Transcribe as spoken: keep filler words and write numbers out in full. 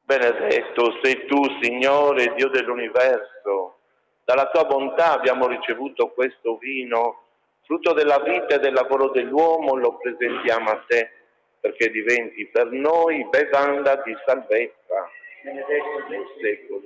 Benedetto sei tu, Signore, Dio dell'universo. Dalla tua bontà abbiamo ricevuto questo vino, frutto della vita e del lavoro dell'uomo, lo presentiamo a te, perché diventi per noi bevanda di salvezza. Benedetto nei secoli.